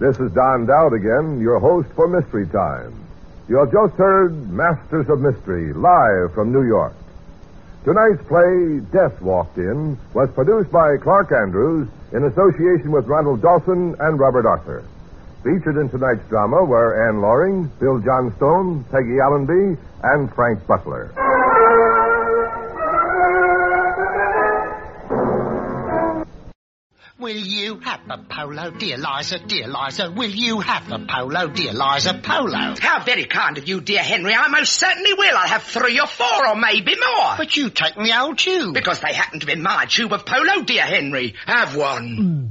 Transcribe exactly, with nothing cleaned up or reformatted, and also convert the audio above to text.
This is Don Dowd again, your host for Mystery Time. You have just heard Masters of Mystery, live from New York. Tonight's play, Death Walked In, was produced by Clark Andrews in association with Ronald Dawson and Robert Arthur. Featured in tonight's drama were Ann Loring, Bill Johnstone, Peggy Allenby, and Frank Butler. Will you have the polo, dear Liza, dear Liza? Will you have the polo, dear Liza, polo? How very kind of you, dear Henry. I most certainly will. I'll have three or four or maybe more. But you take me old tube. Because they happen to be my tube of polo, dear Henry. Have one.